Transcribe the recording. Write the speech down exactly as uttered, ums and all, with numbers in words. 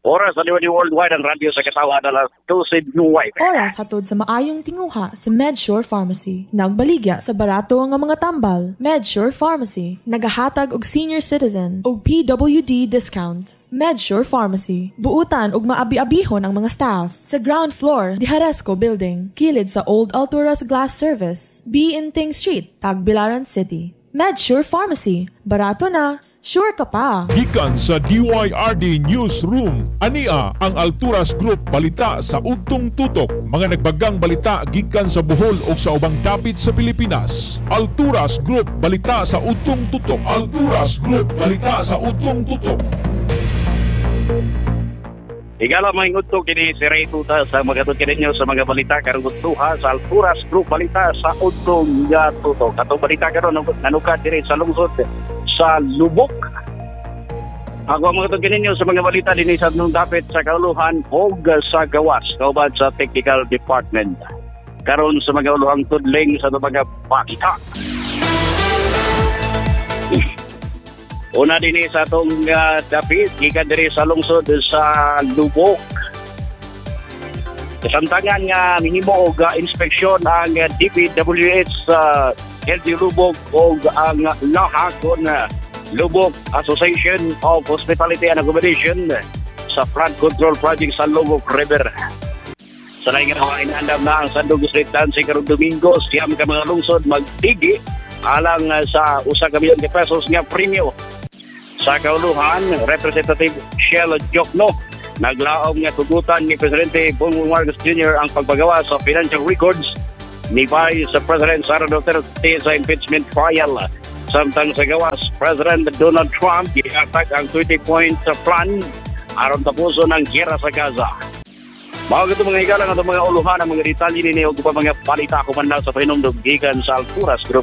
Oras sa Liwani Worldwide ang radyo sa katawa na alas dose nuway. Oras hatod sa maayong tinguha sa MedSure Pharmacy. Nagbaligya sa barato nga mga tambal. MedSure Pharmacy, nagahatag og senior citizen og P W D discount. MedSure Pharmacy, buutan og maabi-abihon ang mga staff. Sa ground floor, di Haresco Building, kilid sa Old Alturas Glass Service, B. Inting Street, Tagbilaran City. MedSure Pharmacy, barato na, sure ka pa. Gikan sa D Y R D Newsroom, ania ang Alturas Group balita sa Ugtong Tutok. Mga nagbagang balita gikan sa Bohol o sa ubang dapit sa Pilipinas. Alturas Group balita sa Ugtong Tutok. Alturas Group balita sa Ugtong Tutok. Igala mga ngudto kini si Ray Tuta sa magatod kini nyo sa mga balita karong gustuha sa Alturas Group balita sa Ugtong nga Tutok. Atong balita karon nanukad diri sa lungsod sa Lubok. Ako ang mga tugin ninyo sa mga balita din sa nung dapit sa kauluhan o sa gawas kauban sa technical department. Karon sa mga uluhang tudling sa mga balita. Una din sa itong uh, dapit, gikan diri sa lungsod sa Lubok. Kasamtangan nga minimo og uh, inspeksyon ang uh, D P W H sa uh, L G Lubok o ang lahag kon uh, Lubok Association of Hospitality and Accommodation sa flood control project sa Lubok River. Sa laing nga inaandam na ang Sandug Street Dancing karong Domingo, siyam ka mga lungsod magtigi alang uh, sa usa ka milyon ka pesos nga premyo. Sa kauluhan, Representative Shell Jokno naglaom nga tugutan ni Presidente Bongbong Marcos Junior ang pagpagawa sa financial records ni Vice President Sara Duterte sa impeachment trial. Samtang sa gawas, President Donald Trump gihatag ang twenty-point plan aron tapuson ang giyera sa Gaza. Mga ito mga higalang at mga uluhan ang mga detalye ni Neo pa mga balita kumandaw sa pahinumdog gikan sa Alturas Group